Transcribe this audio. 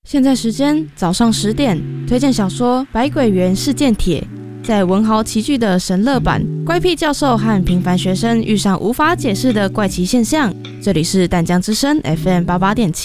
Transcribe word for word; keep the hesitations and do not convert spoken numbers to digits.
现在时间早上十点，推荐小说《百鬼园事件帖》。在文豪齐聚的神乐版，怪癖教授和平凡学生遇上无法解释的怪奇现象。这里是淡江之声 F M 八八点七。